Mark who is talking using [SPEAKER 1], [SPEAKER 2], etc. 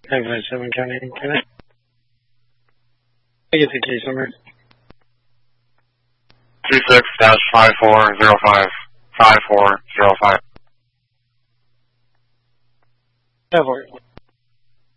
[SPEAKER 1] 1057 County, can I get the case number?
[SPEAKER 2] 26-5405. 5405.
[SPEAKER 1] 10-4.